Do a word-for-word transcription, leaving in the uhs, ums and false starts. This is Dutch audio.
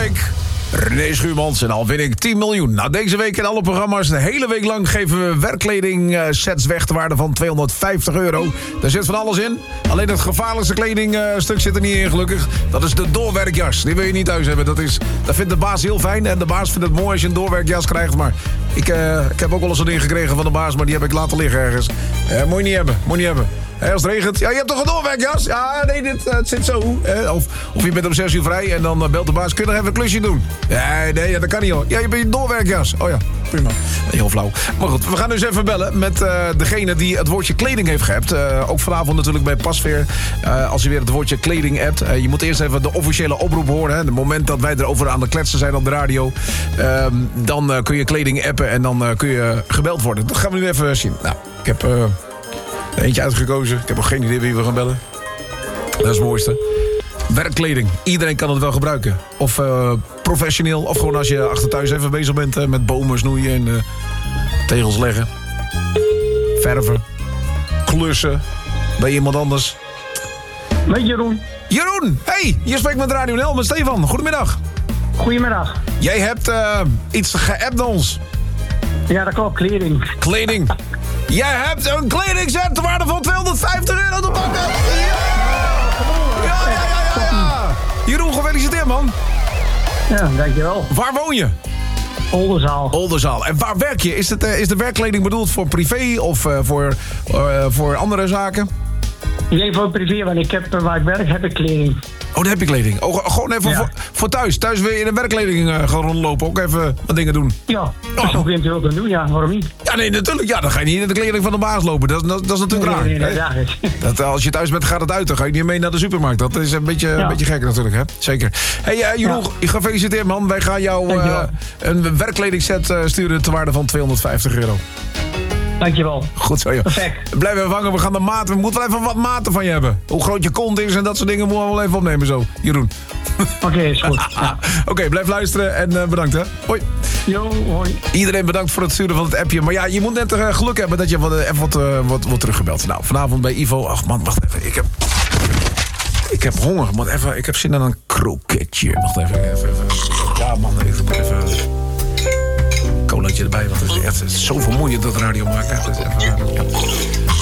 week René Schuurmans en al win ik tien miljoen. Nou, deze week in alle programma's, de hele week lang geven we werkkleding sets weg ter waarde van tweehonderdvijftig euro. Daar zit van alles in. Alleen het gevaarlijkste kledingstuk zit er niet in, gelukkig. Dat is de doorwerkjas. Die wil je niet thuis hebben. Dat, is, dat vindt de baas heel fijn. En de baas vindt het mooi als je een doorwerkjas krijgt. Maar ik, uh, ik heb ook wel eens een ding gekregen van de baas, maar die heb ik laten liggen ergens. Uh, moet je niet hebben, moet je niet hebben. Hey, als het regent, ja, je hebt toch een doorwerkjas? Ja, nee, dit uh, het zit zo. Eh, of, of je bent om zes uur vrij en dan uh, belt de baas. Kun je nog even een klusje doen? Nee, nee, ja, dat kan niet hoor. Ja, je bent een doorwerkjas. Oh ja, prima. Heel flauw. Maar goed, we gaan dus even bellen met uh, degene die het woordje kleding heeft geappt. Uh, ook vanavond natuurlijk bij Pasveer. Uh, als je weer het woordje kleding appt. Uh, je moet eerst even de officiële oproep horen. Het moment dat wij erover aan de kletsen zijn op de radio. Uh, dan uh, kun je kleding appen en dan uh, kun je gebeld worden. Dat gaan we nu even zien. Nou, ik heb... Uh, Eentje uitgekozen. Ik heb nog geen idee wie we gaan bellen. Dat is het mooiste. Werkkleding. Iedereen kan het wel gebruiken. Of uh, professioneel. Of gewoon als je achter thuis even bezig bent uh, met bomen snoeien en uh, tegels leggen. Verven. Klussen. Bij iemand anders. Met Jeroen. Jeroen! Hey! Je spreekt met Radio Nel met Stefan. Goedemiddag. Goedemiddag. Jij hebt uh, iets geappt naar ons. Ja, dat klopt. Kleding. Kleding. Jij hebt een kledingset ter waarde van tweehonderdvijftig euro te pakken. Ja! Ja, ja, ja, ja, ja. Jeroen, gefeliciteerd, man. Ja, dankjewel. Waar woon je? Oldenzaal. Oldenzaal. En waar werk je? Is, het, uh, is de werkkleding bedoeld voor privé of uh, voor, uh, voor andere zaken? Nee, voor privé, want ik heb, waar ik werk heb ik kleding. Oh, daar heb je kleding. Oh, gewoon even ja. voor, voor thuis. Thuis wil je in de werkkleding uh, gaan rondlopen. Ook even wat dingen doen. Ja, dat is ook eventueel kunnen doen. Ja, waarom niet? Ja, nee, natuurlijk. Ja, dan ga je niet in de kleding van de baas lopen. Dat, dat, dat is natuurlijk nee, raar. Nee, nee, nee, nee, dat, als je thuis bent, gaat het uit. Dan ga je niet mee naar de supermarkt. Dat is een beetje, ja. een beetje gek natuurlijk, hè? Zeker. Hé, hey, uh, Jeroen, ja. gefeliciteerd, man. Wij gaan jou uh, een werkkledingset uh, sturen ter waarde van tweehonderdvijftig euro. Dankjewel. Goed zo, joh. Perfect. Blijf even hangen, we gaan de maten. We moeten wel even wat maten van je hebben. Hoe groot je kont is en dat soort dingen moeten we wel even opnemen zo, Jeroen. Oké, okay, is goed. Ja. Oké, okay, blijf luisteren en uh, bedankt, hè. Hoi. Jo, hoi. Iedereen bedankt voor het sturen van het appje. Maar ja, je moet net uh, geluk hebben dat je wat, uh, even wat, uh, wat, wat teruggebeld. Nou, vanavond bij Ivo. Ach man, wacht even. Ik heb... Ik heb honger. Maar even, ik heb zin in een kroketje. Wacht even. even, even. Ja man, ik moet even... Colaatje erbij, want het is echt het is zo vermoeiend dat radio maken. Het is even, ja.